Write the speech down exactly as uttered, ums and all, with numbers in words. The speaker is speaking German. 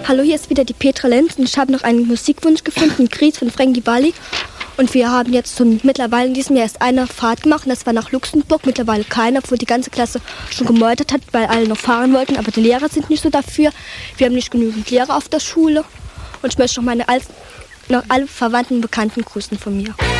Hallo, hier ist wieder die Petra Lenz und ich habe noch einen Musikwunsch gefunden, Gries von Frankie Valli. Und wir haben jetzt so mittlerweile in diesem Jahr erst eine Fahrt gemacht und das war nach Luxemburg. Mittlerweile keiner, obwohl die ganze Klasse schon gemeutert hat, weil alle noch fahren wollten. Aber die Lehrer sind nicht so dafür. Wir haben nicht genügend Lehrer auf der Schule. Und ich möchte noch meine all, noch alle Verwandten und Bekannten grüßen von mir.